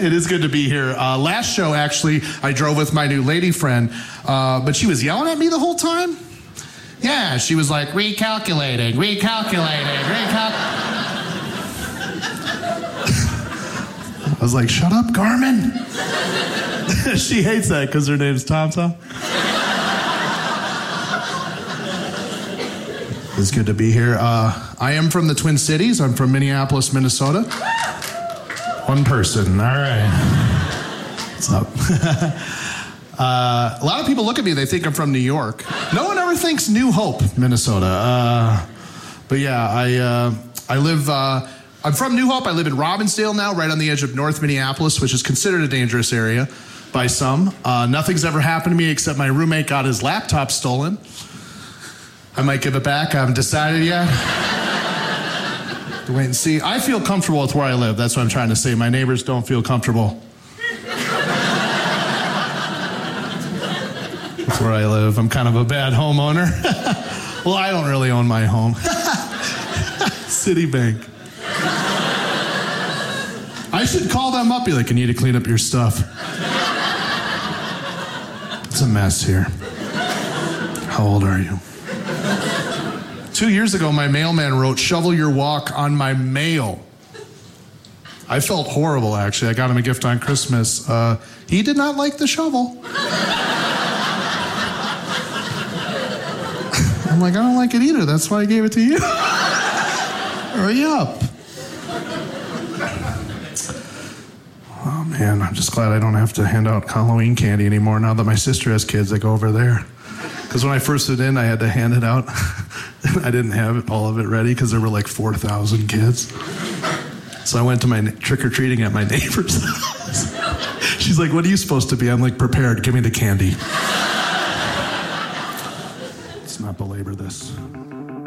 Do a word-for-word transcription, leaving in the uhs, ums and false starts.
It is good to be here. Uh, last show, actually, I drove with my new lady friend, uh, but she was yelling at me the whole time. Yeah, she was like, recalculating, recalculating, recalculating. I was like, shut up, Garmin. She hates that because her name's Tom Tom. It's good to be here. Uh, I am from the Twin Cities. I'm from Minneapolis, Minnesota. One person. All right. What's up? uh, a lot of people look at me. They think I'm from New York. No one ever thinks New Hope, Minnesota. Uh, but yeah, I uh, I live. Uh, I'm from New Hope. I live in Robbinsdale now, right on the edge of North Minneapolis, which is considered a dangerous area by some. Uh, nothing's ever happened to me except my roommate got his laptop stolen. I might give it back. I haven't decided yet. Wait and see. I feel comfortable with where I live. That's what I'm trying to say. My neighbors don't feel comfortable with where I live. I'm kind of a bad homeowner. Well, I don't really own my home. Citibank. I should call them up, be like, I need to clean up your stuff. It's a mess here. How old are you? Two years ago, my mailman wrote, shovel your walk on my mail. I felt horrible, actually. I got him a gift on Christmas. Uh, he did not like the shovel. I'm like, I don't like it either. That's why I gave it to you. Hurry up. Oh, man, I'm just glad I don't have to hand out Halloween candy anymore now that my sister has kids. I go over there. Because when I first went in, I had to hand it out. I didn't have it, all of it ready because there were like four thousand kids. So I went to my trick-or-treating at my neighbor's house. She's like, what are you supposed to be? I'm like, prepared. Give me the candy. Let's not belabor this.